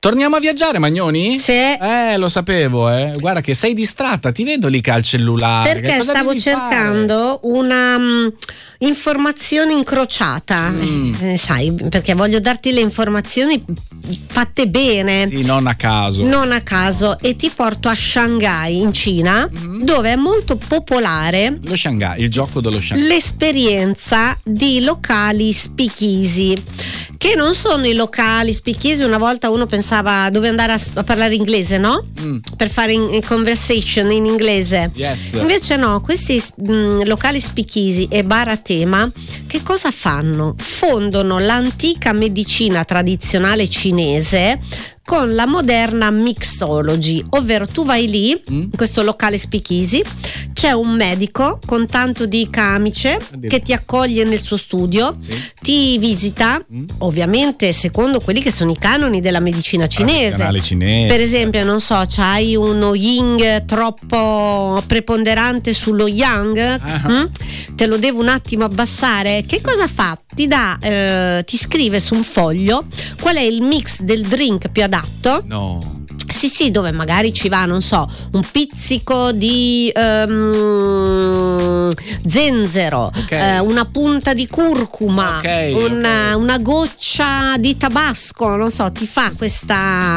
Torniamo a viaggiare, Magnoni? Sì. Lo sapevo, Guarda che sei distratta, ti vedo lì che al cellulare. Perché stavo cercando una informazione incrociata. Sai, perché voglio darti le informazioni fatte bene. Sì, non a caso. Non a caso. E ti porto a Shanghai, in Cina, dove è molto popolare Lo Shanghai, il gioco dello Shanghai. l'esperienza di locali speakeasy, che non sono i locali speakeasy. Una volta uno pensava dove andare a parlare inglese, no? Per fare in conversation in inglese. Yes. Invece no, questi locali speakeasy e bar a tema, che cosa fanno? Fondono l'antica medicina tradizionale cinese con la moderna mixology, ovvero tu vai lì in questo locale speakeasy, c'è un medico con tanto di camice che ti accoglie nel suo studio, ti visita, ovviamente secondo quelli che sono i canoni della medicina cinese. Per esempio, non so, c'hai uno yin troppo preponderante sullo yang, te lo devo un attimo abbassare. Che cosa fa? Ti scrive su un foglio qual è il mix del drink più adatto. No. Sì, dove magari ci va, non so, un pizzico di zenzero, una punta di curcuma, una goccia di tabasco, non so, ti fa questa